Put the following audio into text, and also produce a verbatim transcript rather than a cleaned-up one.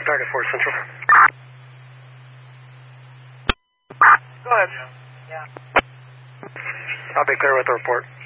Target four Central. Go ahead. I'll be clear with the report.